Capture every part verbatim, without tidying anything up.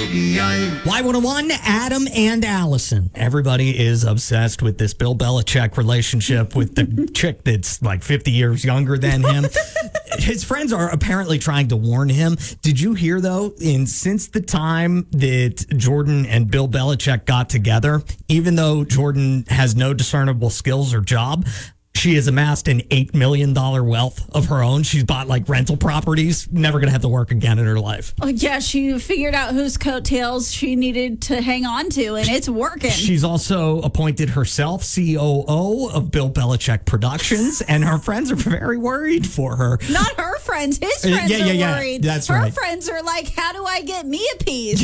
Y one oh one, Adam and Allison. Everybody is obsessed with this Bill Belichick relationship with the chick that's like fifty years younger than him. His friends are apparently trying to warn him. Did you hear, though, in since the time that Jordan and Bill Belichick got together, even though Jordan has no discernible skills or job, she has amassed an eight million dollars wealth of her own. She's bought like rental properties, never going to have to work again in her life. Oh, yeah, she figured out whose coattails she needed to hang on to, and it's working. She's also appointed herself C O O of Bill Belichick Productions, and her friends are very worried for her. Not her friends, his friends Uh, yeah, yeah, are yeah, worried. that's her right. friends are like, how do I get me a piece?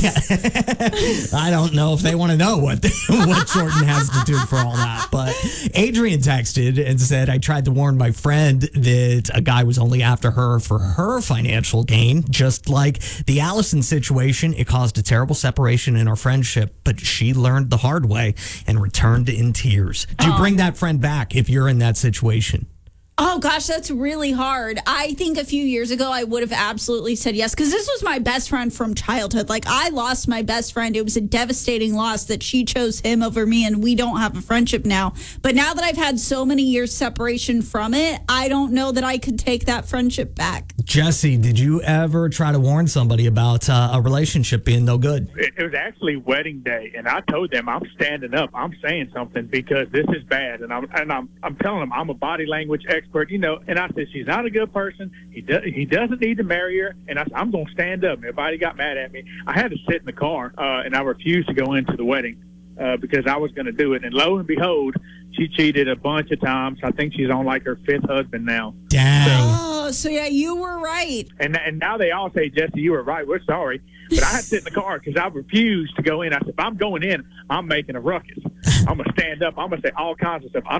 Yeah. I don't know if they want to know what what Jordan has to do for all that. But Adrian texted and said, I tried to warn my friend that a guy was only after her for her financial gain. Just like the Allison situation, it caused a terrible separation in our friendship, but she learned the hard way and returned in tears. Do you Oh. bring that friend back if you're in that situation? Oh, gosh, that's really hard. I think a few years ago, I would have absolutely said yes, because this was my best friend from childhood. Like, I lost my best friend. It was a devastating loss that she chose him over me, and we don't have a friendship now. But now that I've had so many years separation from it, I don't know that I could take that friendship back. Jesse, did you ever try to warn somebody about uh, a relationship being no good? It, it was actually wedding day, and I told them I'm standing up. I'm saying something because this is bad, and I'm and I'm I'm telling them I'm a body language expert, you know. And I said she's not a good person. He does he doesn't need to marry her. And I said I'm going to stand up. Everybody got mad at me. I had to sit in the car, uh, and I refused to go into the wedding uh, because I was going to do it. And lo and behold, she cheated a bunch of times. I think she's on like her fifth husband now. Dang. Oh, so yeah, you were right. And and now they all say, Jesse, you were right. We're sorry. But I had to sit in the car because I refused to go in. I said, if I'm going in, I'm making a ruckus. I'm going to stand up. I'm going to say all kinds of stuff. I